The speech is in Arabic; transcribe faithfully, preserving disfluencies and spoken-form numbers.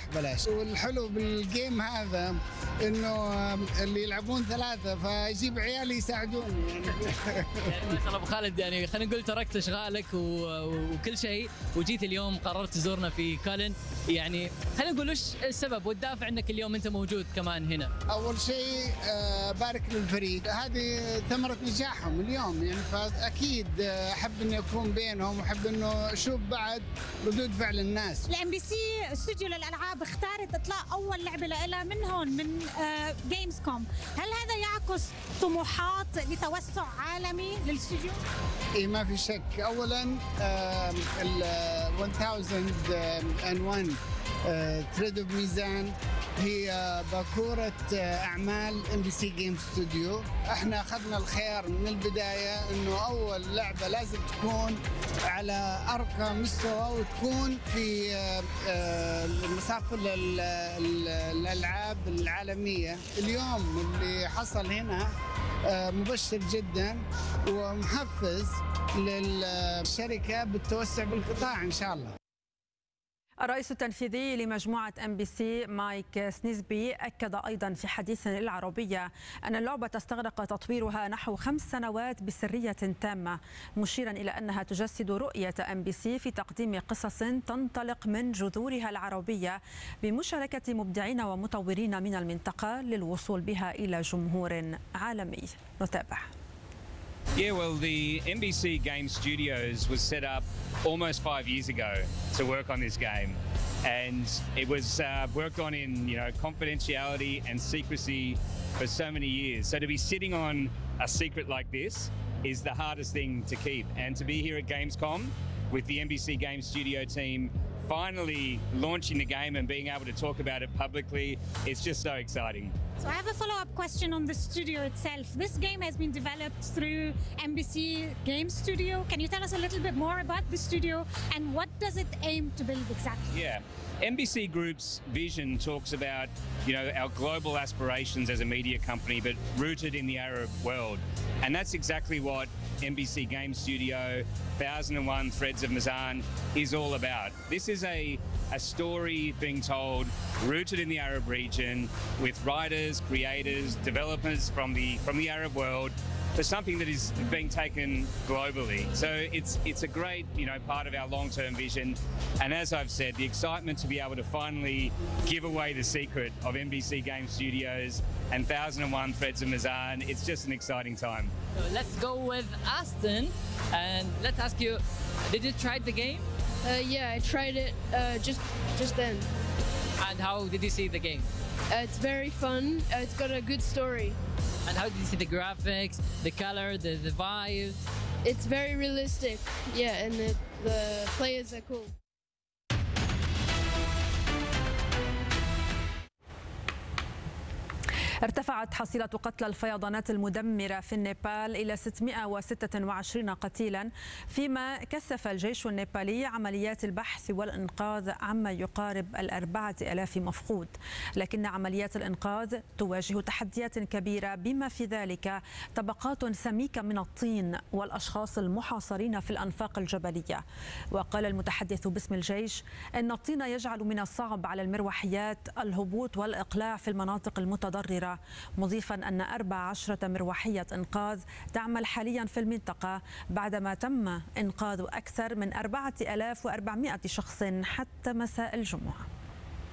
بلاش. والحلو بالجيم هذا انه اللي يلعبون ثلاثه فيجيب عيالي يساعدوني يعني. يعني ما شاء الله ابو خالد، يعني خلينا نقول تركت اشغالك وكل شيء وجيت اليوم قررت تزورنا في كالن، يعني خلينا نقول وش السبب والدافع انك اليوم انت موجود كمان هنا؟ اول شيء بارك للفريق، هذه ثمره نجاحهم اليوم يعني، فاكيد احب اني اكون بينهم واحب انه اشوف بعد ردود فعل الناس. الام بي سي استوديو للالعاب اختارت اطلاق اول لعبه لها من هون من جيمز كوم، هل هذا يعكس طموحات لتوسع عالمي للاستوديو؟ اي ما في شك. اولا ال ألف وواحد تريد اوف ميزان هي باكورة أعمال ام بي سي جيم ستوديو. احنا أخذنا الخيار من البداية إنه أول لعبة لازم تكون على أرقى مستوى وتكون في مصاف الألعاب العالمية. اليوم اللي حصل هنا مبشر جدا ومحفز للشركة بالتوسع بالقطاع إن شاء الله. الرئيس التنفيذي لمجموعة ام بي سي مايك سنيزبي أكد أيضا في حديث للعربية أن اللعبة استغرق تطويرها نحو خمس سنوات بسرية تامة، مشيرا إلى أنها تجسد رؤية ام بي سي في تقديم قصص تنطلق من جذورها العربية بمشاركة مبدعين ومطورين من المنطقة للوصول بها إلى جمهور عالمي. نتابع. Yeah, well, the M B C Game Studios was set up almost five years ago to work on this game, and it was uh, worked on in you know confidentiality and secrecy for so many years. So to be sitting on a secret like this is the hardest thing to keep, and to be here at Gamescom with the M B C Game Studio team finally launching the game and being able to talk about it publicly, it's just so exciting. So I have a follow-up question on the studio itself. This game has been developed through M B C Game Studio. Can you tell us a little bit more about the studio and what does it aim to build exactly? Yeah. M B C Group's vision talks about, you know, our global aspirations as a media company, but rooted in the Arab world. And that's exactly what M B C Game Studio, one thousand one Threads of Mazan is all about. This is a, a story being told rooted in the Arab region with writers, creators, developers from the, from the Arab world for something that is being taken globally. So it's it's a great, you know, part of our long-term vision. And as I've said, the excitement to be able to finally give away the secret of M B C Game Studios and one thousand one Threads of Mazan, it's just an exciting time. So let's go with Aston and let's ask you, did you try the game? Uh, yeah, I tried it uh, just just then. And how did you see the game? Uh, it's very fun. Uh, it's got a good story. And how did you see the graphics, the color, the, the vibes? It's very realistic, yeah, and the, the players are cool. ارتفعت حصيلة قتلى الفيضانات المدمرة في النيبال إلى ستمائة وستة وعشرين قتيلا، فيما كثف الجيش النيبالي عمليات البحث والإنقاذ عما يقارب الأربعة آلاف مفقود. لكن عمليات الإنقاذ تواجه تحديات كبيرة بما في ذلك طبقات سميكة من الطين والأشخاص المحاصرين في الأنفاق الجبلية. وقال المتحدث باسم الجيش أن الطين يجعل من الصعب على المروحيات الهبوط والإقلاع في المناطق المتضررة، مضيفا أن أربع عشرة مروحية إنقاذ تعمل حاليا في المنطقة بعدما تم إنقاذ أكثر من أربعة آلاف وأربعمائة شخص حتى مساء الجمعة.